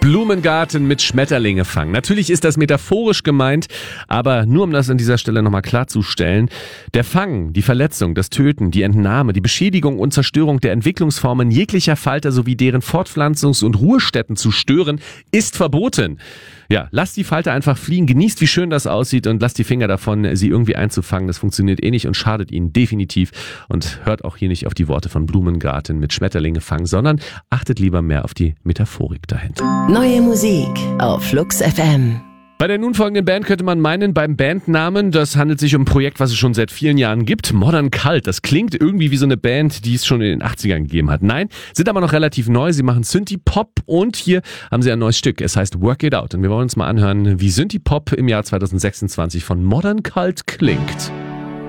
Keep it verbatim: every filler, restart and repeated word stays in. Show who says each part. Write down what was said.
Speaker 1: Blumengarten mit Schmetterlinge fangen. Natürlich ist das metaphorisch gemeint, aber nur um das an dieser Stelle nochmal klarzustellen. Der Fang, die Verletzung, das Töten, die Entnahme, die Beschädigung und Zerstörung der Entwicklungsformen jeglicher Falter sowie deren Fortpflanzungs- und Ruhestätten zu stören, ist verboten. Ja, lasst die Falter einfach fliehen, genießt, wie schön das aussieht und lasst die Finger davon, sie irgendwie einzufangen. Das funktioniert eh nicht und schadet ihnen definitiv. Und hört auch hier nicht auf die Worte von Blumengarten mit Schmetterlinge fangen, sondern achtet lieber mehr auf die Metaphorik dahinter.
Speaker 2: Neue Musik auf Flux F M.
Speaker 1: Bei der nun folgenden Band könnte man meinen, beim Bandnamen, das handelt sich um ein Projekt, was es schon seit vielen Jahren gibt. Modern Cult, das klingt irgendwie wie so eine Band, die es schon in den achtzigern gegeben hat. Nein, sind aber noch relativ neu. Sie machen Synthie-Pop und hier haben sie ein neues Stück. Es heißt Work It Out. Und wir wollen uns mal anhören, wie Synthie-Pop im Jahr zwanzig sechsundzwanzig von Modern Cult klingt.